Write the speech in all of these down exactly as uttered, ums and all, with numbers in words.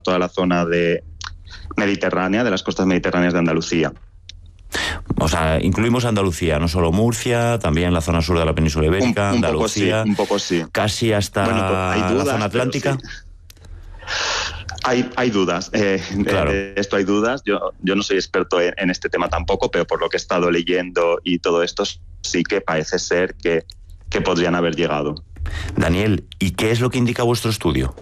toda la zona de mediterránea, de las costas mediterráneas de Andalucía. O sea, incluimos Andalucía, no solo Murcia, también la zona sur de la península ibérica, un, un Andalucía, poco sí, un poco sí. Casi hasta bueno, pues hay dudas, la zona atlántica. Hay, hay dudas, eh, claro. de esto hay dudas. Yo, yo no soy experto en, en este tema tampoco, pero por lo que he estado leyendo y todo esto, sí que parece ser que, que podrían haber llegado. Daniel, ¿y qué es lo que indica vuestro estudio?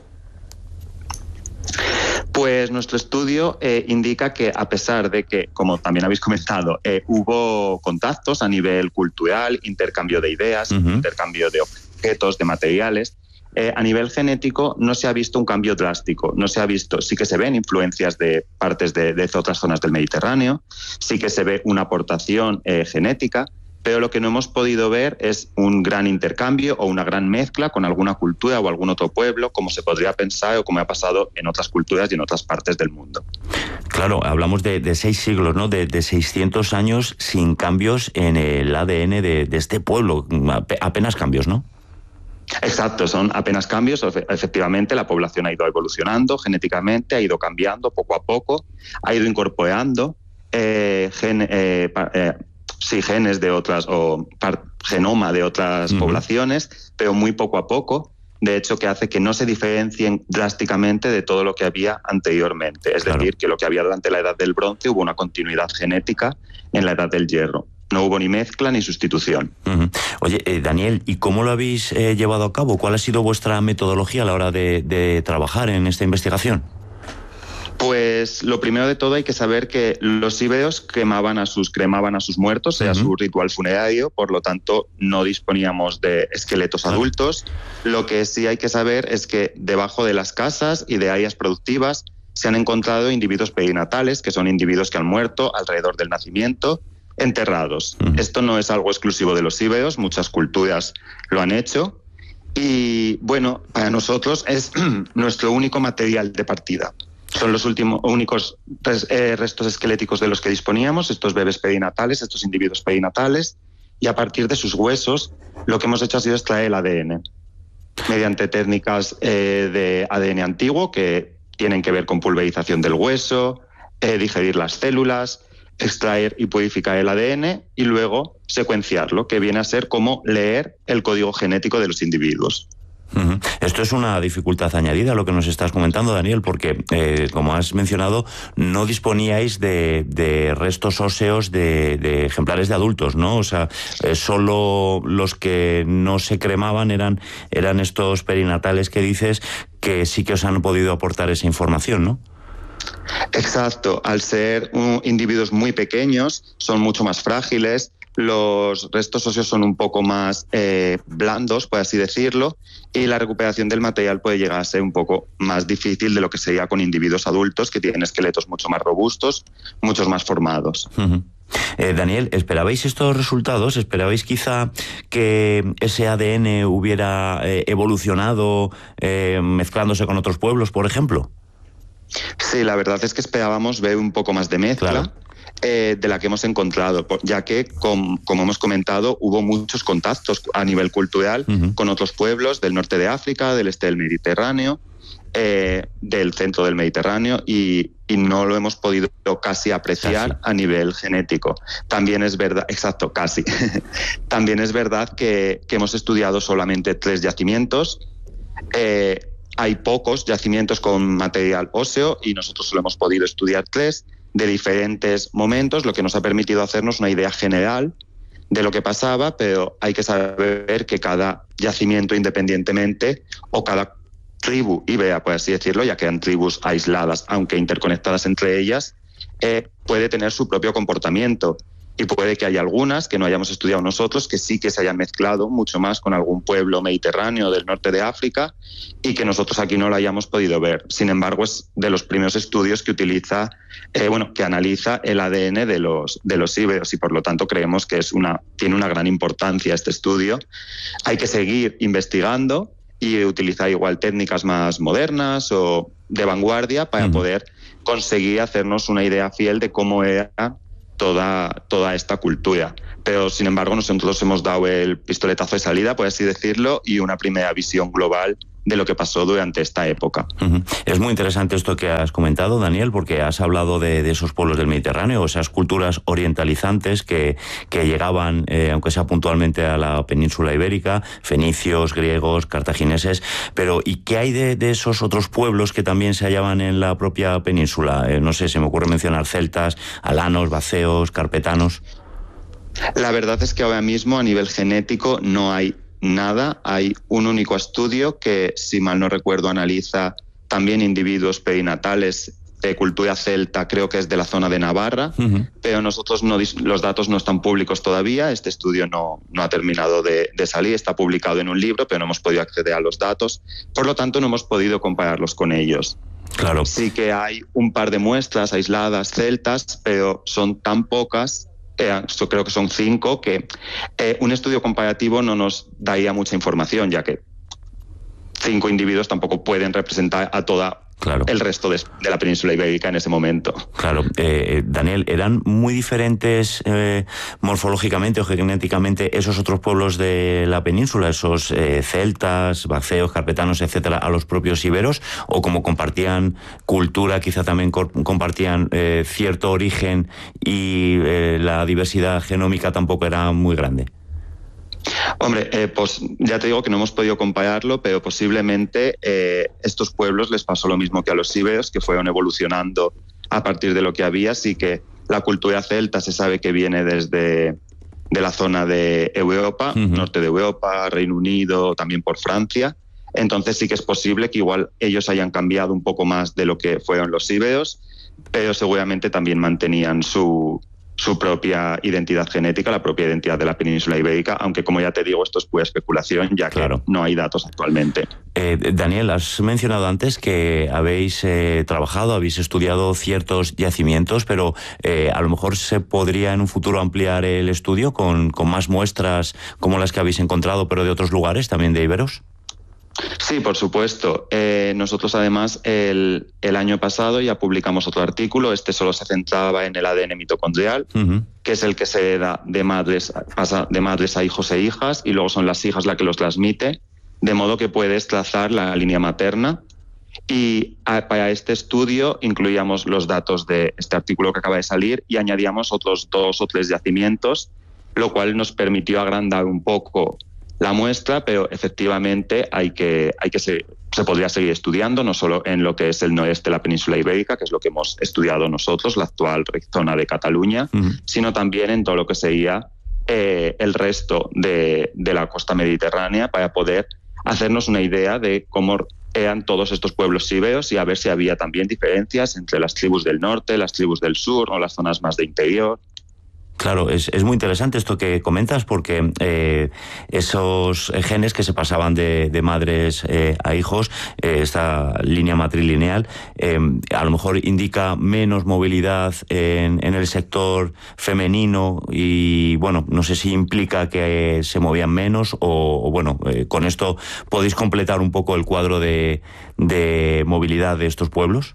Pues nuestro estudio eh, indica que, a pesar de que, como también habéis comentado, eh, hubo contactos a nivel cultural, intercambio de ideas, uh-huh. intercambio de objetos, de materiales, Eh, a nivel genético no se ha visto un cambio drástico, no se ha visto, sí que se ven influencias de partes de, de otras zonas del Mediterráneo, sí que se ve una aportación eh, genética, pero lo que no hemos podido ver es un gran intercambio o una gran mezcla con alguna cultura o algún otro pueblo, como se podría pensar o como ha pasado en otras culturas y en otras partes del mundo. Claro, hablamos de, de seis siglos, ¿no? De, de seiscientos años sin cambios en el A D N de, de este pueblo, apenas cambios, ¿no? Exacto, son apenas cambios. Efectivamente, la población ha ido evolucionando genéticamente, ha ido cambiando poco a poco, ha ido incorporando eh, gen, eh, eh, sí, genes de otras, o par, genoma de otras uh-huh. poblaciones, pero muy poco a poco, de hecho, que hace que no se diferencien drásticamente de todo lo que había anteriormente. Es claro. decir, que lo que había durante la Edad del Bronce hubo una continuidad genética en la Edad del Hierro. No hubo ni mezcla ni sustitución. Uh-huh. Oye, eh, Daniel, ¿y cómo lo habéis eh, llevado a cabo? ¿Cuál ha sido vuestra metodología a la hora de, de trabajar en esta investigación? Pues lo primero de todo hay que saber que los íberos quemaban a sus, cremaban a sus muertos, era uh-huh. su ritual funerario, por lo tanto no disponíamos de esqueletos claro. adultos. Lo que sí hay que saber es que debajo de las casas y de áreas productivas se han encontrado individuos perinatales, que son individuos que han muerto alrededor del nacimiento, enterrados. Uh-huh. Esto no es algo exclusivo de los íberos, muchas culturas lo han hecho y bueno, para nosotros es nuestro único material de partida. Son los últimos, únicos res, eh, restos esqueléticos de los que disponíamos, estos bebés perinatales, estos individuos perinatales, y a partir de sus huesos lo que hemos hecho ha sido extraer el A D N mediante técnicas eh, de A D N antiguo que tienen que ver con pulverización del hueso, eh, digerir las células, extraer y purificar el A D N y luego secuenciarlo, que viene a ser como leer el código genético de los individuos. Uh-huh. Esto es una dificultad añadida, lo que nos estás comentando, Daniel, porque, eh, como has mencionado, no disponíais de, de restos óseos de, de ejemplares de adultos, ¿no? O sea, eh, solo los que no se cremaban eran, eran estos perinatales que dices que sí que os han podido aportar esa información, ¿no? Exacto, al ser um, individuos muy pequeños, son mucho más frágiles, los restos óseos son un poco más eh, blandos, por así decirlo, y la recuperación del material puede llegar a ser un poco más difícil de lo que sería con individuos adultos que tienen esqueletos mucho más robustos, muchos más formados. Uh-huh. Eh, Daniel, ¿esperabais estos resultados? ¿Esperabais quizá que ese A D N hubiera eh, evolucionado eh, mezclándose con otros pueblos, por ejemplo? Sí, la verdad es que esperábamos ver un poco más de mezcla. Claro. Eh, de la que hemos encontrado, ya que, com, como hemos comentado, hubo muchos contactos a nivel cultural uh-huh. con otros pueblos del norte de África, del este del Mediterráneo, eh, del centro del Mediterráneo, y, y no lo hemos podido casi apreciar casi. a nivel genético. También es verdad, exacto, casi. También es verdad que, que hemos estudiado solamente tres yacimientos. Eh, hay pocos yacimientos con material óseo y nosotros solo hemos podido estudiar tres de diferentes momentos, lo que nos ha permitido hacernos una idea general de lo que pasaba, pero hay que saber que cada yacimiento independientemente o cada tribu íbera, por así decirlo, ya que eran tribus aisladas, aunque interconectadas entre ellas, eh, puede tener su propio comportamiento. Y puede que haya algunas que no hayamos estudiado nosotros, que sí que se hayan mezclado mucho más con algún pueblo mediterráneo del norte de África y que nosotros aquí no lo hayamos podido ver. Sin embargo, es de los primeros estudios que utiliza, eh, bueno, que analiza el A D N de los, de los íberos y por lo tanto creemos que es una, tiene una gran importancia este estudio. Hay que seguir investigando y utilizar igual técnicas más modernas o de vanguardia para uh-huh. poder conseguir hacernos una idea fiel de cómo era Toda, toda esta cultura. Pero, sin embargo, nosotros hemos dado el pistoletazo de salida, por así decirlo, y una primera visión global de lo que pasó durante esta época. Uh-huh. Es muy interesante esto que has comentado, Daniel, porque has hablado de, de esos pueblos del Mediterráneo, esas culturas orientalizantes que, que llegaban, eh, aunque sea puntualmente, a la península ibérica, fenicios, griegos, cartagineses, pero ¿y qué hay de, de esos otros pueblos que también se hallaban en la propia península? Eh, no sé, se me ocurre mencionar celtas, alanos, baceos, carpetanos. La verdad es que ahora mismo a nivel genético no hay nada. Hay un único estudio que, si mal no recuerdo, analiza también individuos perinatales de cultura celta, creo que es de la zona de Navarra, uh-huh. pero nosotros no, los datos no están públicos todavía. Este estudio no, no ha terminado de, de salir, está publicado en un libro, pero no hemos podido acceder a los datos. Por lo tanto, no hemos podido compararlos con ellos. Claro. Sí que hay un par de muestras aisladas celtas, pero son tan pocas. Eh, yo creo que son cinco, que eh, un estudio comparativo no nos daría mucha información, ya que cinco individuos tampoco pueden representar a toda claro. el resto de, de la península ibérica en ese momento. Claro. Eh, Daniel, ¿eran muy diferentes eh, morfológicamente o genéticamente esos otros pueblos de la península, esos eh, celtas, baceos, carpetanos, etcétera, a los propios iberos? ¿O como compartían cultura, quizá también co- compartían eh, cierto origen y eh, la diversidad genómica tampoco era muy grande? Hombre, eh, pues ya te digo que no hemos podido compararlo, pero posiblemente eh, estos pueblos les pasó lo mismo que a los íberos, que fueron evolucionando a partir de lo que había. Así que la cultura celta se sabe que viene desde de la zona de Europa, uh-huh. norte de Europa, Reino Unido, también por Francia. Entonces sí que es posible que igual ellos hayan cambiado un poco más de lo que fueron los íberos, pero seguramente también mantenían su... su propia identidad genética, la propia identidad de la península ibérica, aunque, como ya te digo, esto es pura especulación, ya que claro. no hay datos actualmente. Eh, Daniel, has mencionado antes que habéis eh, trabajado, habéis estudiado ciertos yacimientos, pero eh, a lo mejor se podría en un futuro ampliar el estudio con, con más muestras como las que habéis encontrado, pero de otros lugares, también de íberos. Sí, por supuesto. Eh, nosotros, además, el, el año pasado ya publicamos otro artículo. Este solo se centraba en el A D N mitocondrial, uh-huh. que es el que se da de madres, pasa de madres a hijos e hijas, y luego son las hijas las que los transmite, de modo que puedes trazar la línea materna. Y a, para este estudio incluíamos los datos de este artículo que acaba de salir y añadíamos otros dos o tres yacimientos, lo cual nos permitió agrandar un poco la muestra, pero efectivamente hay que, hay que se, se podría seguir estudiando, no solo en lo que es el noreste de la península ibérica, que es lo que hemos estudiado nosotros, la actual zona de Cataluña, uh-huh. sino también en todo lo que sería eh, el resto de, de la costa mediterránea, para poder hacernos una idea de cómo eran todos estos pueblos íberos y a ver si había también diferencias entre las tribus del norte, las tribus del sur o las zonas más de interior. Claro, es, es muy interesante esto que comentas, porque eh, esos genes que se pasaban de, de madres eh, a hijos, eh, esta línea matrilineal, eh, a lo mejor indica menos movilidad en, en el sector femenino y, bueno, no sé si implica que se movían menos o, o bueno, eh, con esto podéis completar un poco el cuadro de, de movilidad de estos pueblos.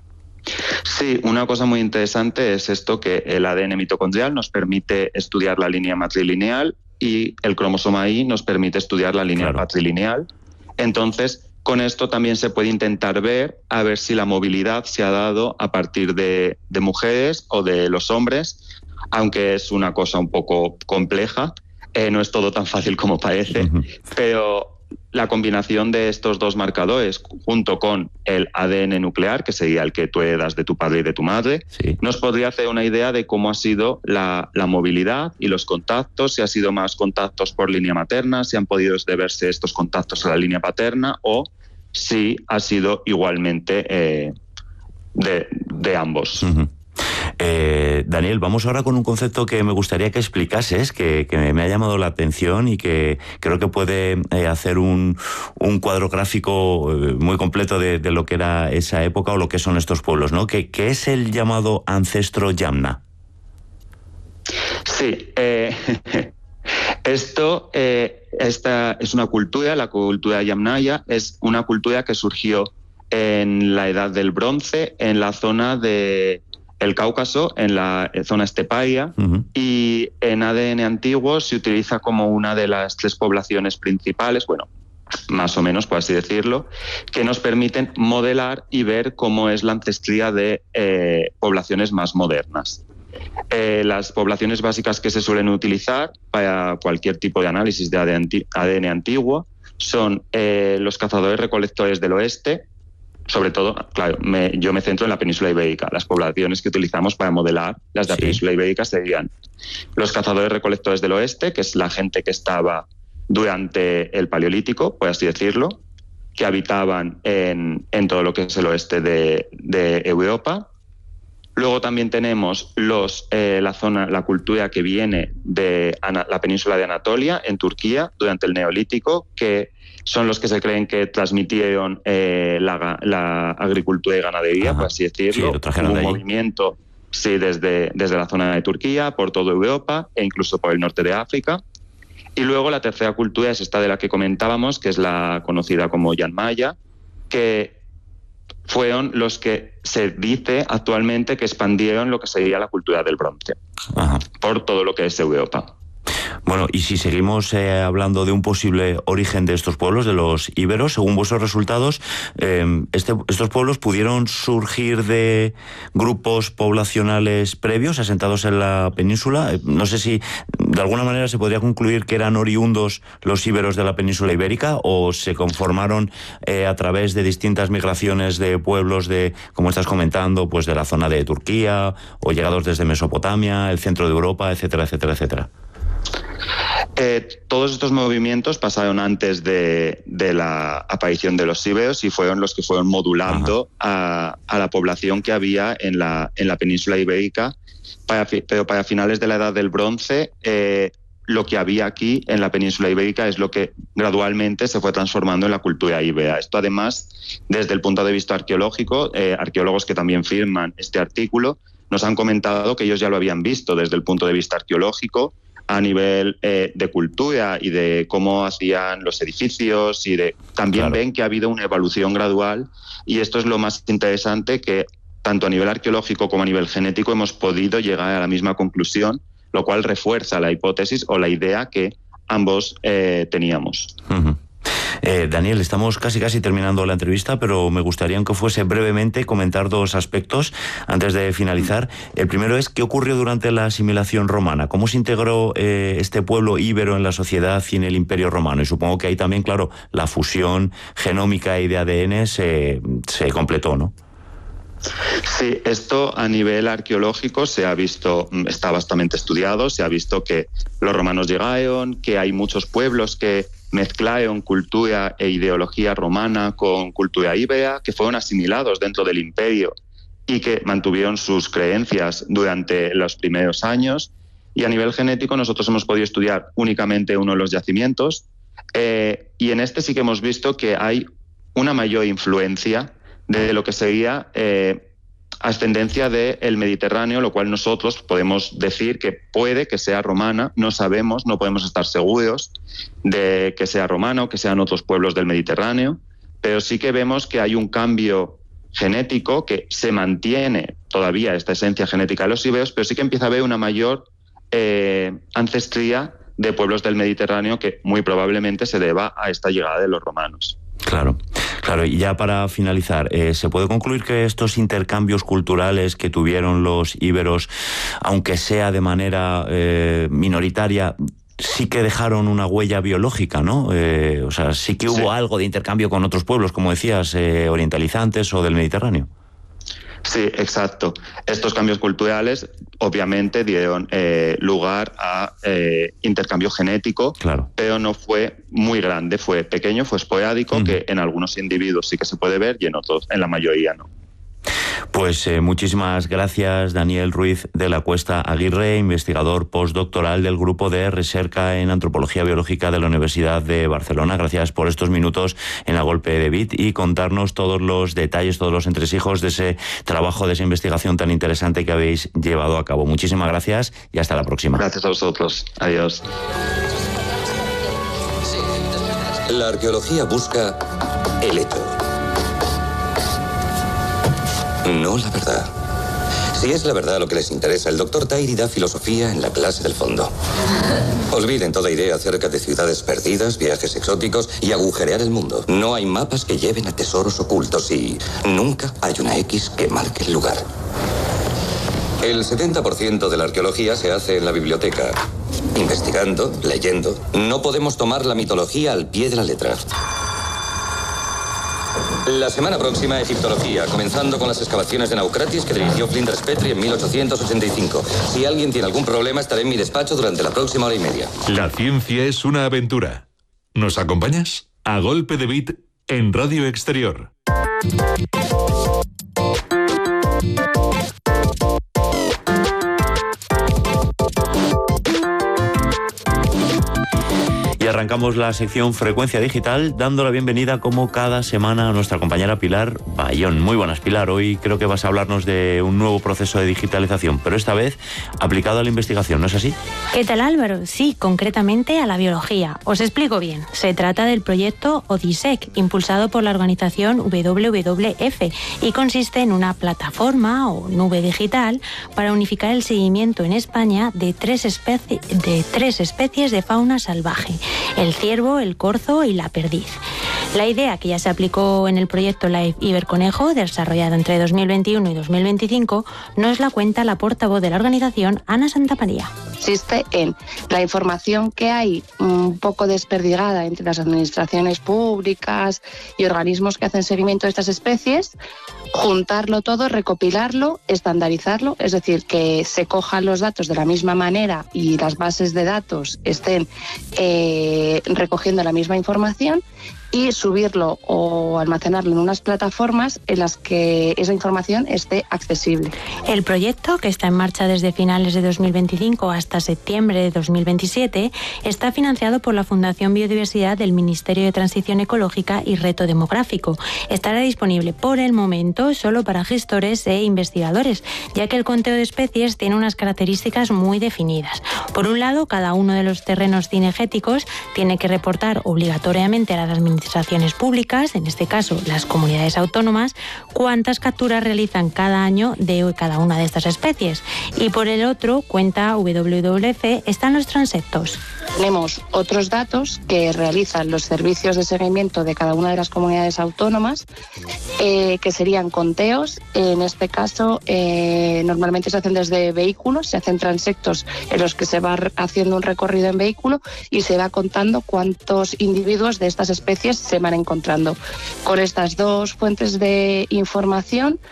Sí, una cosa muy interesante es esto, que el A D N mitocondrial nos permite estudiar la línea matrilineal y el cromosoma Y nos permite estudiar la línea claro. patrilineal. Entonces, con esto también se puede intentar ver a ver si la movilidad se ha dado a partir de, de mujeres o de los hombres, aunque es una cosa un poco compleja, eh, no es todo tan fácil como parece, uh-huh. pero la combinación de estos dos marcadores junto con el A D N nuclear, que sería el que tú heredas de tu padre y de tu madre, sí. nos podría hacer una idea de cómo ha sido la, la movilidad y los contactos, si ha sido más contactos por línea materna, si han podido deberse estos contactos a la línea paterna o si ha sido igualmente eh, de, de ambos. Uh-huh. Eh, Daniel, vamos ahora con un concepto que me gustaría que explicases, que, que me ha llamado la atención y que creo que puede eh, hacer un, un cuadro gráfico muy completo de, de lo que era esa época o lo que son estos pueblos, ¿no? ¿Qué, qué es el llamado ancestro Yamna? Sí, eh, esto eh, esta es una cultura, la cultura yamnaya es una cultura que surgió en la Edad del Bronce, en la zona de el Cáucaso, en la zona esteparia, uh-huh. y en A D N antiguo se utiliza como una de las tres poblaciones principales, bueno, más o menos, por así decirlo, que nos permiten modelar y ver cómo es la ancestría de eh, poblaciones más modernas. Eh, las poblaciones básicas que se suelen utilizar para cualquier tipo de análisis de A D N antiguo son eh, los cazadores-recolectores del oeste. Sobre todo, claro, me, yo me centro en la península ibérica. Las poblaciones que utilizamos para modelar las de la sí. península ibérica serían los cazadores-recolectores del oeste, que es la gente que estaba durante el Paleolítico, por así decirlo, que habitaban en, en todo lo que es el oeste de, de Europa. Luego también tenemos los, eh, la zona, la cultura que viene de Ana, la península de Anatolia, en Turquía, durante el Neolítico, que son los que se creen que transmitieron eh, la, la agricultura y ganadería, Ajá. por así decirlo. Sí, un de movimiento sí, desde, desde la zona de Turquía, por toda Europa e incluso por el norte de África. Y luego la tercera cultura es esta de la que comentábamos, que es la conocida como Yanmaya, que fueron los que se dice actualmente que expandieron lo que sería la cultura del bronce Ajá. por todo lo que es Europa. Bueno, y si seguimos eh, hablando de un posible origen de estos pueblos, de los íberos, según vuestros resultados, eh, este, estos pueblos pudieron surgir de grupos poblacionales previos asentados en la península. Eh, no sé si de alguna manera se podría concluir que eran oriundos los íberos de la península ibérica o se conformaron eh, a través de distintas migraciones de pueblos de, como estás comentando, pues de la zona de Turquía o llegados desde Mesopotamia, el centro de Europa, etcétera, etcétera, etcétera. Eh, todos estos movimientos pasaron antes de, de la aparición de los íberos y fueron los que fueron modulando a, a la población que había en la, en la península ibérica, para, pero para finales de la Edad del Bronce eh, lo que había aquí en la península ibérica es lo que gradualmente se fue transformando en la cultura íbera. Esto además, desde el punto de vista arqueológico, eh, arqueólogos que también firman este artículo nos han comentado que ellos ya lo habían visto desde el punto de vista arqueológico, a nivel eh, de cultura y de cómo hacían los edificios y de también claro. ven que ha habido una evolución gradual y esto es lo más interesante, que tanto a nivel arqueológico como a nivel genético hemos podido llegar a la misma conclusión, lo cual refuerza la hipótesis o la idea que ambos eh, teníamos. Uh-huh. Eh, Daniel, estamos casi casi terminando la entrevista, pero me gustaría, aunque fuese brevemente, comentar dos aspectos antes de finalizar. El primero es, ¿qué ocurrió durante la asimilación romana? ¿Cómo se integró eh, este pueblo íbero en la sociedad y en el Imperio Romano? Y supongo que ahí también, claro, la fusión genómica y de A D N se, se completó, ¿no? Sí, esto a nivel arqueológico se ha visto, está bastante estudiado, se ha visto que los romanos llegaron, que hay muchos pueblos que mezclaron cultura e ideología romana con cultura íbera, que fueron asimilados dentro del imperio y que mantuvieron sus creencias durante los primeros años. Y a nivel genético nosotros hemos podido estudiar únicamente uno de los yacimientos eh, y en este sí que hemos visto que hay una mayor influencia de lo que sería eh, ascendencia del Mediterráneo, lo cual nosotros podemos decir que puede que sea romana, no sabemos, no podemos estar seguros de que sea romana o que sean otros pueblos del Mediterráneo, pero sí que vemos que hay un cambio genético que se mantiene todavía esta esencia genética de los íberos, pero sí que empieza a haber una mayor eh, ancestría de pueblos del Mediterráneo que muy probablemente se deba a esta llegada de los romanos. Claro, claro. Y ya para finalizar, eh, ¿se puede concluir que estos intercambios culturales que tuvieron los íberos, aunque sea de manera eh, minoritaria, sí que dejaron una huella biológica, ¿no? Eh, o sea, sí que hubo sí. algo de intercambio con otros pueblos, como decías, eh, orientalizantes o del Mediterráneo? Sí, exacto. Estos cambios culturales obviamente dieron eh, lugar a eh, intercambio genético, claro. pero no fue muy grande, fue pequeño, fue esporádico, uh-huh. que en algunos individuos sí que se puede ver y en otros, en la mayoría no. Pues eh, muchísimas gracias, Daniel Ruiz de la Cuesta Aguirre, investigador postdoctoral del Grupo de Recerca en Antropología Biológica de la Universidad de Barcelona. Gracias por estos minutos en A Golpe de Bit y contarnos todos los detalles, todos los entresijos de ese trabajo, de esa investigación tan interesante que habéis llevado a cabo. Muchísimas gracias y hasta la próxima. Gracias a vosotros. Adiós. La arqueología busca el hecho, no la verdad. Si es la verdad lo que les interesa, el doctor Tairi da filosofía en la clase del fondo. Olviden toda idea acerca de ciudades perdidas, viajes exóticos y agujerear el mundo. No hay mapas que lleven a tesoros ocultos y nunca hay una X que marque el lugar. El setenta por ciento de la arqueología se hace en la biblioteca. Investigando, leyendo. No podemos tomar la mitología al pie de la letra. La semana próxima, egiptología, comenzando con las excavaciones de Naucratis que dirigió Flinders Petrie en mil ochocientos ochenta y cinco. Si alguien tiene algún problema, estaré en mi despacho durante la próxima hora y media. La ciencia es una aventura. ¿Nos acompañas? A golpe de beat en Radio Exterior. Y arrancamos la sección Frecuencia Digital dando la bienvenida como cada semana a nuestra compañera Pilar Bayón. Muy buenas, Pilar. Hoy creo que vas a hablarnos de un nuevo proceso de digitalización, pero esta vez aplicado a la investigación, ¿no es así? ¿Qué tal, Álvaro? Sí, concretamente a la biología. Os explico bien. Se trata del proyecto ODISEC, impulsado por la organización W W F, y consiste en una plataforma o nube digital para unificar el seguimiento en España de tres, especie, de tres especies de fauna salvaje: el ciervo, el corzo y la perdiz. La idea, que ya se aplicó en el proyecto Live Iberconejo, desarrollado entre dos mil veintiuno y dos mil veinticinco, nos la cuenta la portavoz de la organización, Ana Santamaría. Consiste en la información que hay un poco desperdigada entre las administraciones públicas y organismos que hacen seguimiento de estas especies, juntarlo todo, recopilarlo, estandarizarlo, es decir, que se cojan los datos de la misma manera y las bases de datos estén eh, recogiendo la misma información, y subirlo o almacenarlo en unas plataformas en las que esa información esté accesible. El proyecto, que está en marcha desde finales de dos mil veinticinco hasta septiembre de dos mil veintisiete, está financiado por la Fundación Biodiversidad del Ministerio de Transición Ecológica y Reto Demográfico. Estará disponible por el momento solo para gestores e investigadores, ya que el conteo de especies tiene unas características muy definidas. Por un lado, cada uno de los terrenos cinegéticos tiene que reportar obligatoriamente a las administraciones administraciones públicas, en este caso las comunidades autónomas, cuántas capturas realizan cada año de cada una de estas especies. Y por el otro, cuenta W W F, están los transectos. Tenemos otros datos que realizan los servicios de seguimiento de cada una de las comunidades autónomas, eh, que serían conteos. En este caso, eh, normalmente se hacen desde vehículos, se hacen transectos en los que se va haciendo un recorrido en vehículo y se va contando cuántos individuos de estas especies se van encontrando. Con estas dos fuentes de información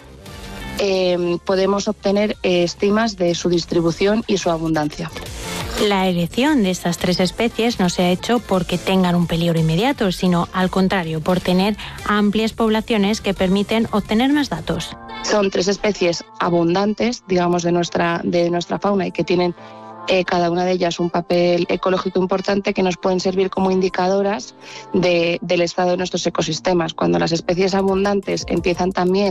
eh, podemos obtener eh, estimas de su distribución y su abundancia. La elección de estas tres especies no se ha hecho porque tengan un peligro inmediato, sino al contrario, por tener amplias poblaciones que permiten obtener más datos. Son tres especies abundantes, digamos, de nuestra, de nuestra fauna y que tienen Eh, cada una de ellas un papel ecológico importante que nos pueden servir como indicadoras de, del estado de nuestros ecosistemas. Cuando las especies abundantes empiezan también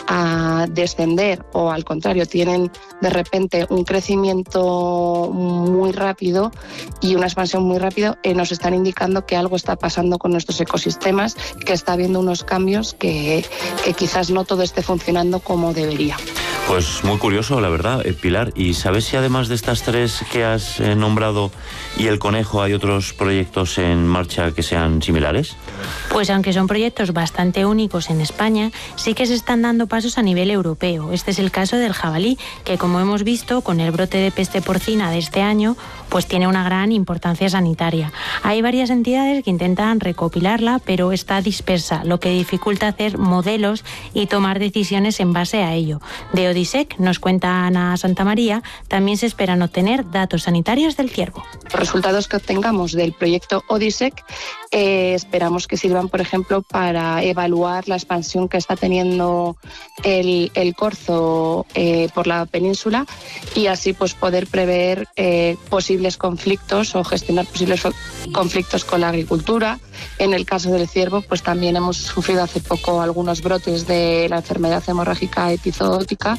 a descender o al contrario tienen de repente un crecimiento muy rápido y una expansión muy rápida, eh, nos están indicando que algo está pasando con nuestros ecosistemas, que está habiendo unos cambios que, que quizás no todo esté funcionando como debería. Pues muy curioso, la verdad, eh, Pilar. ¿Y sabes si además de estas tres que has eh, nombrado y el conejo hay otros proyectos en marcha que sean similares? Pues aunque son proyectos bastante únicos en España, sí que se están dando pasos a nivel europeo. Este es el caso del jabalí, que como hemos visto con el brote de peste porcina de este año, pues tiene una gran importancia sanitaria. Hay varias entidades que intentan recopilarla, pero está dispersa, lo que dificulta hacer modelos y tomar decisiones en base a ello. De ODISEC, nos cuenta Ana Santamaría, también se esperan obtener datos sanitarios del ciervo. Los resultados que obtengamos del proyecto ODISEC eh, esperamos que sirvan, por ejemplo, para evaluar la expansión que está teniendo el, el corzo eh, por la península y así pues poder prever eh, posibles conflictos o gestionar posibles conflictos con la agricultura. En el caso del ciervo, pues también hemos sufrido hace poco algunos brotes de la enfermedad hemorrágica epizootica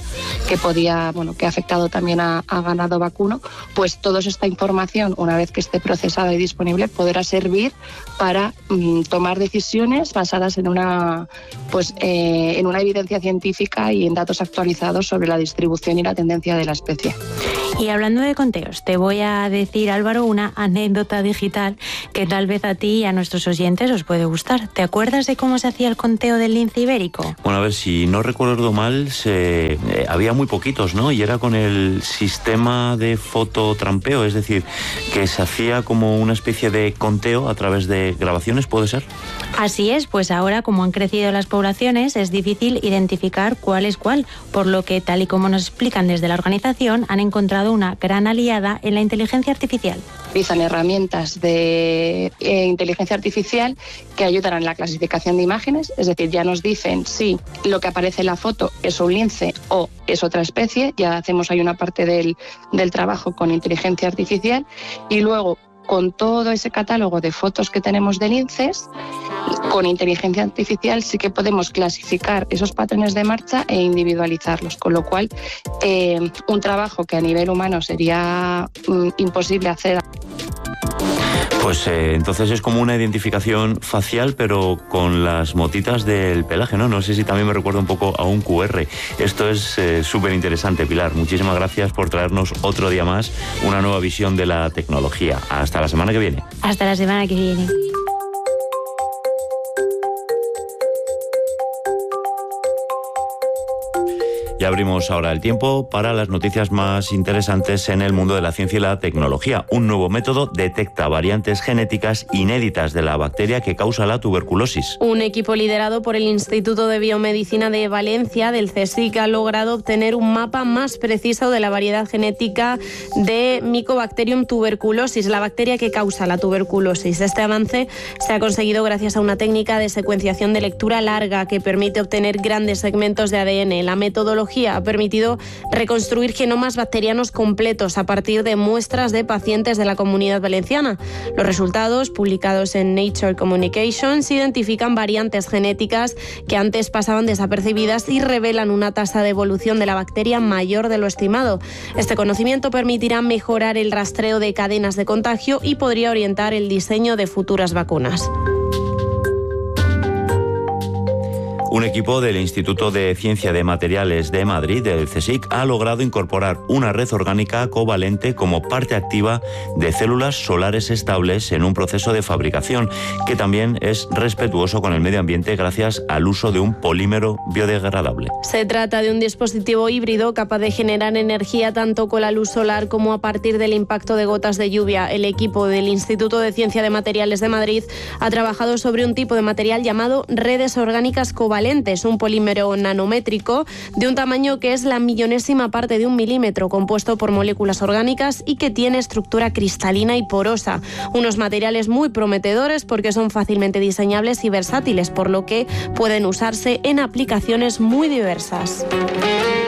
que podía, bueno, que ha afectado también a, a ganado vacuno, pues toda esta información, una vez que esté procesada y disponible, podrá servir para mm, tomar decisiones basadas en una, pues, eh, en una evidencia científica y en datos actualizados sobre la distribución y la tendencia de la especie. Y hablando de conteos, te voy a decir, Álvaro, una anécdota digital que tal vez a ti y a nuestros oyentes os puede gustar. ¿Te acuerdas de cómo se hacía el conteo del lince ibérico? Bueno, a ver, si no recuerdo mal, se, eh, había muy poquitos, ¿no? Y era con el sistema de fototrampeo, es decir, que se hacía como una especie de conteo a través de grabaciones, ¿puede ser? Así es, pues ahora, como han crecido las poblaciones, es difícil identificar cuál es cuál, por lo que, tal y como nos explican desde la organización, han encontrado una gran aliada en la inteligencia artificial. Utilizan herramientas de eh, inteligencia artificial que ayudan en la clasificación de imágenes, es decir, ya nos dicen si lo que aparece en la foto es un lince o es otra especie, ya hacemos ahí una parte del, del trabajo con inteligencia artificial, y luego con todo ese catálogo de fotos que tenemos de linces, con inteligencia artificial sí que podemos clasificar esos patrones de marcha e individualizarlos, con lo cual eh, un trabajo que a nivel humano sería mm, imposible hacer. Pues eh, entonces es como una identificación facial, pero con las motitas del pelaje, ¿no? No sé si también me recuerda un poco a un cu erre. Esto es eh, súper interesante, Pilar. Muchísimas gracias por traernos otro día más una nueva visión de la tecnología. Hasta la semana que viene. Hasta la semana que viene. Y abrimos ahora el tiempo para las noticias más interesantes en el mundo de la ciencia y la tecnología. Un nuevo método detecta variantes genéticas inéditas de la bacteria que causa la tuberculosis. Un equipo liderado por el Instituto de Biomedicina de Valencia, del CSIC, ha logrado obtener un mapa más preciso de la variedad genética de Mycobacterium tuberculosis, la bacteria que causa la tuberculosis. Este avance se ha conseguido gracias a una técnica de secuenciación de lectura larga que permite obtener grandes segmentos de A D N. La metodología ha permitido reconstruir genomas bacterianos completos a partir de muestras de pacientes de la Comunidad Valenciana. Los resultados, publicados en Nature Communications, identifican variantes genéticas que antes pasaban desapercibidas y revelan una tasa de evolución de la bacteria mayor de lo estimado. Este conocimiento permitirá mejorar el rastreo de cadenas de contagio y podría orientar el diseño de futuras vacunas. Un equipo del Instituto de Ciencia de Materiales de Madrid, del CSIC, ha logrado incorporar una red orgánica covalente como parte activa de células solares estables en un proceso de fabricación que también es respetuoso con el medio ambiente gracias al uso de un polímero biodegradable. Se trata de un dispositivo híbrido capaz de generar energía tanto con la luz solar como a partir del impacto de gotas de lluvia. El equipo del Instituto de Ciencia de Materiales de Madrid ha trabajado sobre un tipo de material llamado redes orgánicas covalentes. Es un polímero nanométrico de un tamaño que es la millonésima parte de un milímetro, compuesto por moléculas orgánicas y que tiene estructura cristalina y porosa. Unos materiales muy prometedores porque son fácilmente diseñables y versátiles, por lo que pueden usarse en aplicaciones muy diversas.